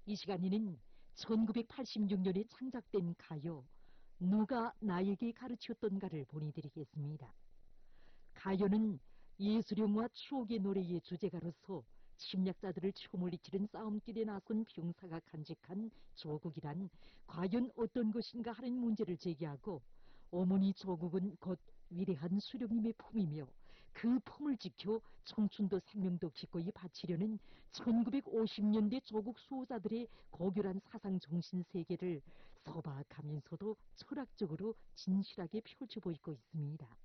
이 시간에는 1986년에 창작된 가요 누가 나에게 가르쳤던가를 보내드리겠습니다. 가요는 예술형과 추억의 노래의 주제가로서 침략자들을 처물리치는 싸움길에 나선 병사가 간직한 조국이란 과연 어떤 것인가 하는 문제를 제기하고 어머니 조국은 곧 위대한 수령님의 품이며 그 품을 지켜 청춘도 생명도 기꺼이 바치려는 1950년대 조국 수호자들의 고결한 사상 정신 세계를 소박하면서도 철학적으로 진실하게 펼쳐보이고 있습니다.